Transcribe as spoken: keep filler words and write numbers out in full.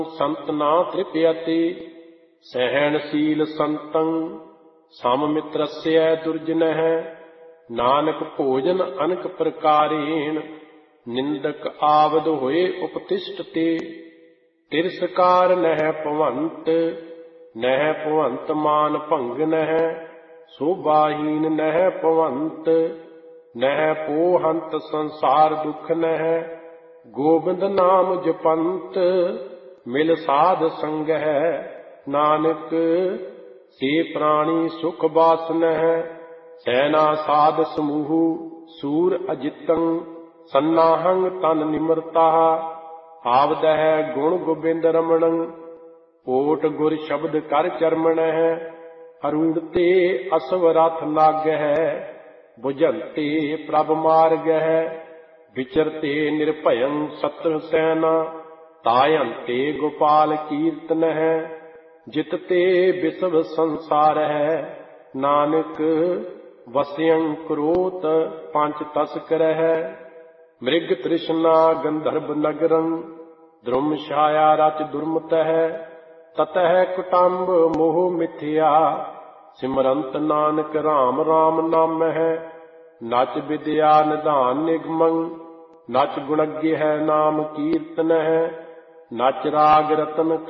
ਸੰਤ ਨਾ ਤ੍ਰਿਪਯਤੀ ਸਹਿਣਸ਼ੀਲ ਸੰਤੰ ਸਮ ਮਿਤਰਸਯ ਦੁਰਜਨਹਿ ਨਾਨਕ ਭੋਜਨ ਅਨਕ ਪ੍ਰਕਾਰੇਣ ਨਿੰਦਕ ਆਵਦ ਹੋਏ ਉਪਤਿਸ਼ਠਤੇ ਤਿਰਸਕਾਰ ਨਹਿ ਭਵੰਤ ਨਹਿ ਭਵੰਤ ਮਾਨ ਭੰਗ ਨਹਿ ਸੋਭਾਹੀਨ ਨਹਿ ਭਵੰਤ ਨਹਿ ਪੋਹੰਤ ਸੰਸਾਰ ਦੁਖ ਨਹਿ ਗੋਬਿੰਦ ਨਾਮ ਜਪੰਤ ਮਿਲ ਸਾਧ ਸੰਗਹਿ ਨਾਨਕ ਸੇ ਪ੍ਰਾਣੀ ਸੁਖ ਬਾਸਨਹਿ ਸੈਨਾ ਸਾਧ ਸਮੂਹ ਸੂਰ ਅਜਿਤੰ ਸੰਨਾਹੰ ਤਨ ਨਿਮਰਤਾ ਆਵਦਹਿ ਗੁਣ ਗੋਬਿੰਦ ਰਮਣੰ ਓਟ ਗੁਰ ਸ਼ਬਦ ਕਰ ਚਰਮਣਹਿ ਅਰੂੜਤੇ ਅਸਵ ਰਥ ਨਾਗਹਿ ਬੁਝੰਤੇ ਪ੍ਰਭ ਮਾਰਗਹਿ ਵਿਚਰਤੇ ਨਿਰਭਯੰ ਸਤਰ ਸੈਨਾ ਤਾਯੰਤੇ ਗੋਪਾਲ ਕੀਰਤਨਹਿ ਜਿਤਤੇ ਵਿਸਵ ਸੰਸਾਰਹਿ ਨਾਨਕ ਵਸਿਅੰ ਕਰੋਤ ਪੰਚ ਤਸਕਰਹਿ ਮ੍ਰਿਗ ਤ੍ਰਿਸ਼ਨਾ ਗੰਧਰਵ ਨਗਰੰ ਦ੍ਰੁਮ ਛਾਇਆ ਰਚ ਦੁਰਮਤਹਿ ਤਤਹਿ ਕੁਟੰਬ ਮੋਹ ਮਿਥਿਆ ਸਿਮਰੰਤ ਨਾਨਕ ਰਾਮ ਰਾਮ ਨਾਮਹਿ ਨਚ ਵਿਦਿਆ ਨਿਧਾਨ ਨਿਗਮੰ ਨਚ ਗੁਣਗੇ ਹੈ ਨਾਮ ਕੀਰਤਨਹਿ ਨਚ ਰਾਗ ਰਤਨ